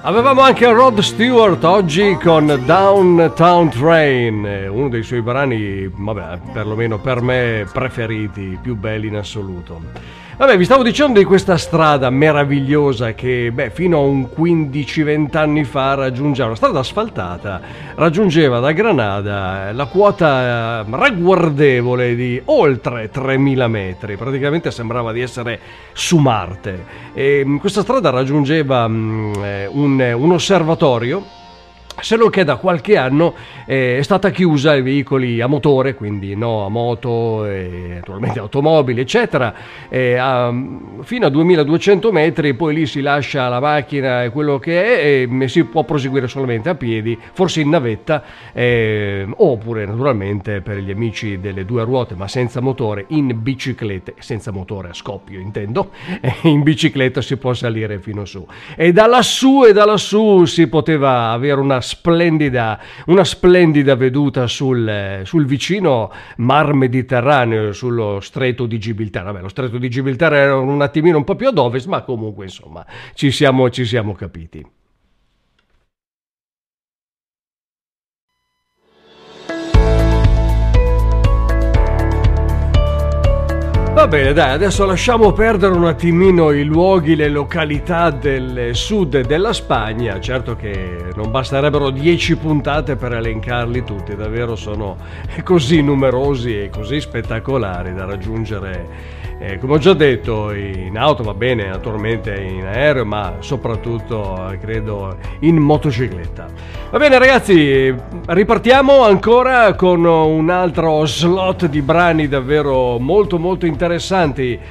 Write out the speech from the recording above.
Avevamo anche Rod Stewart oggi con Downtown Train, uno dei suoi brani, vabbè, perlomeno per me preferiti, più belli in assoluto. Vabbè, vi stavo dicendo di questa strada meravigliosa che, fino a un 15-20 anni fa raggiungeva, una strada asfaltata, raggiungeva da Granada la quota ragguardevole di oltre 3000 metri, praticamente sembrava di essere su Marte. E questa strada raggiungeva un osservatorio, se non che da qualche anno è stata chiusa ai veicoli a motore, quindi no a moto, naturalmente automobili eccetera, fino a 2200 metri, poi lì si lascia la macchina e quello che è, e si può proseguire solamente a piedi, forse in navetta, oppure naturalmente per gli amici delle due ruote ma senza motore, in bicicletta, senza motore a scoppio intendo, in bicicletta si può salire fino su, e da lassù si poteva avere una splendida veduta sul vicino Mar Mediterraneo, sullo Stretto di Gibilterra. Vabbè, lo Stretto di Gibilterra era un attimino un po' più ad ovest, ma comunque insomma ci siamo capiti. Va bene, dai, adesso lasciamo perdere un attimino i luoghi, le località del sud della Spagna. Certo che non basterebbero 10 puntate per elencarli tutti, davvero sono così numerosi e così spettacolari da raggiungere, come ho già detto, in auto, va bene, naturalmente in aereo, ma soprattutto credo in motocicletta. Va bene ragazzi, ripartiamo ancora con un altro slot di brani davvero molto molto interessanti